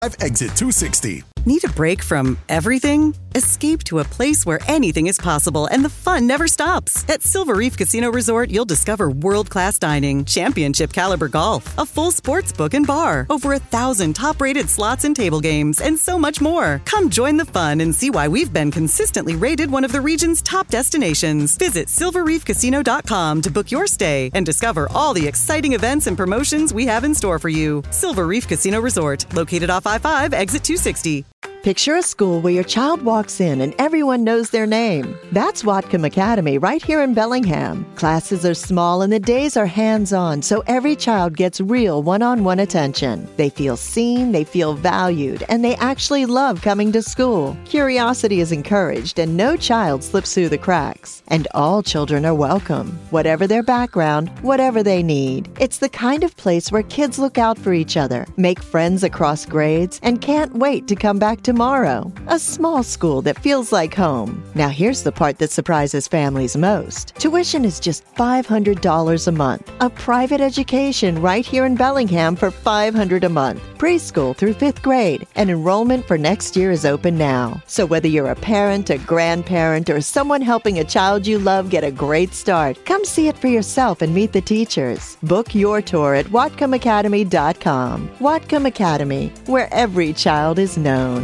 Exit 260. Need a break from everything? Escape to a place where anything is possible and the fun never stops. At Silver Reef Casino Resort, you'll discover world-class dining, championship caliber golf, a full sports book and bar, over 1,000 top-rated slots and table games, and so much more. Come join the fun and see why we've been consistently rated one of the region's top destinations. Visit silverreefcasino.com to book your stay and discover all the exciting events and promotions we have in store for you. Silver Reef Casino Resort, located off I-5, exit 260. Picture a school where your child walks in and everyone knows their name. That's Whatcom Academy right here in Bellingham. Classes are small and the days are hands-on, so every child gets real one-on-one attention. They feel seen, they feel valued, and they actually love coming to school. Curiosity is encouraged and no child slips through the cracks. And all children are welcome, whatever their background, whatever they need. It's the kind of place where kids look out for each other, make friends across grades, and can't wait to come back tomorrow. A small school that feels like home. Now here's the part that surprises families most. Tuition is just $500 a month. A private education right here in Bellingham for $500 a month. Preschool through 5th grade. And enrollment for next year is open now. So whether you're a parent, a grandparent, or someone helping a child you love get a great start, come see it for yourself and meet the teachers. Book your tour at WhatcomAcademy.com. Whatcom Academy, where every child is known.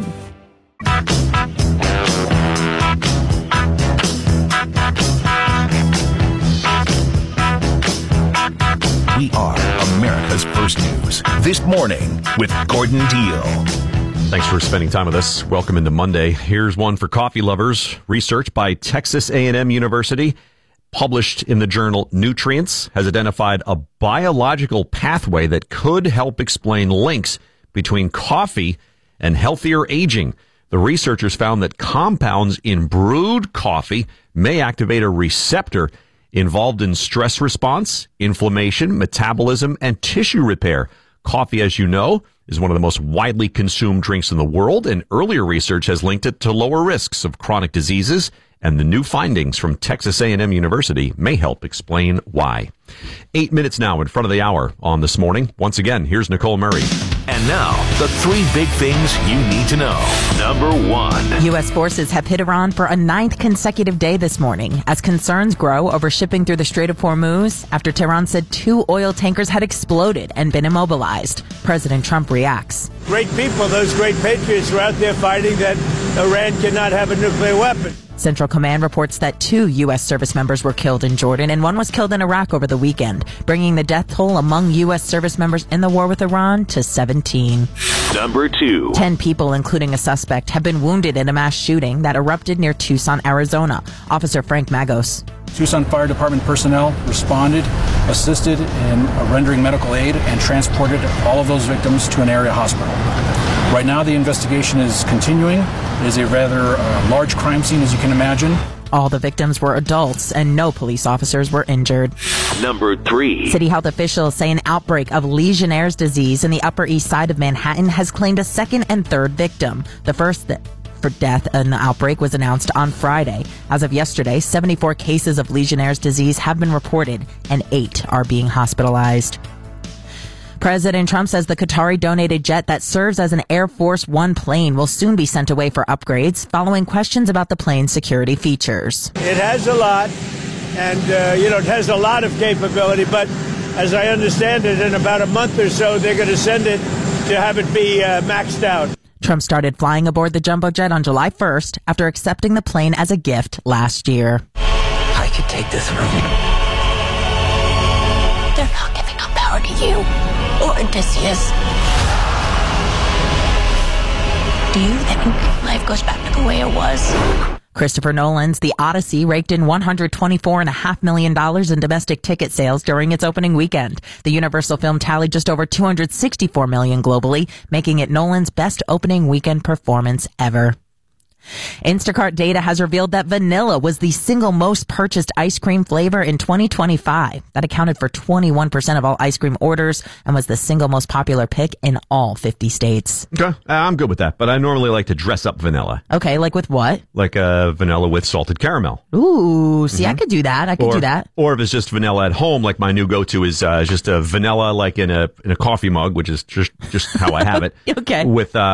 We are America's First News. This morning with Gordon Deal. Thanks for spending time with us. Welcome into Monday. Here's one for coffee lovers. Research by Texas A&M University, published in the journal Nutrients, has identified a biological pathway that could help explain links between coffee and healthier aging. The researchers found that compounds in brewed coffee may activate a receptor involved in stress response, inflammation, metabolism, and tissue repair. Coffee, as you know, is one of the most widely consumed drinks in the world, and earlier research has linked it to lower risks of chronic diseases, and the new findings from Texas A&M University may help explain why. 8 minutes now in front of the hour on This Morning. Once again, here's Nicole Murray. And now, the 3 big things you need to know. Number 1. U.S. forces have hit Iran for a 9th consecutive day this morning as concerns grow over shipping through the Strait of Hormuz after Tehran said 2 oil tankers had exploded and been immobilized. President Trump reacts. Great people, those great patriots are out there fighting that Iran cannot have a nuclear weapon. Central Command reports that 2 U.S. service members were killed in Jordan and 1 was killed in Iraq over the weekend, bringing the death toll among U.S. service members in the war with Iran to 17. Number 2. 10 people, including a suspect, have been wounded in a mass shooting that erupted near Tucson, Arizona. Officer Frank Magos. Tucson Fire Department personnel responded, assisted in rendering medical aid, and transported all of those victims to an area hospital. Right now, the investigation is continuing. It is a rather large crime scene, as you can imagine. All the victims were adults, and no police officers were injured. Number 3. City health officials say an outbreak of Legionnaire's disease in the Upper East Side of Manhattan has claimed a 2nd and 3rd victim. The first for death in the outbreak was announced on Friday. As of yesterday, 74 cases of Legionnaire's disease have been reported, and 8 are being hospitalized. President Trump says the Qatari-donated jet that serves as an Air Force One plane will soon be sent away for upgrades following questions about the plane's security features. It has a lot, and, it has a lot of capability, but as I understand it, in about a month or so, they're going to send it to have it be maxed out. Trump started flying aboard the jumbo jet on July 1st after accepting the plane as a gift last year. I could take this room. They're not giving up power to you or Odysseus. Do you think life goes back to the way it was? Christopher Nolan's The Odyssey raked in $124.5 million in domestic ticket sales during its opening weekend. The Universal film tallied just over $264 million globally, making it Nolan's best opening weekend performance ever. Instacart data has revealed that vanilla was the single most purchased ice cream flavor in 2025. That accounted for 21% of all ice cream orders and was the single most popular pick in all 50 states. Okay, I'm good with that, but I normally like to dress up vanilla. Okay, like with what? Like vanilla with salted caramel. Ooh, see, I could do that. I could do that. Or if it's just vanilla at home, like my new go-to is just a vanilla like in a coffee mug, which is just how I have it. Okay. With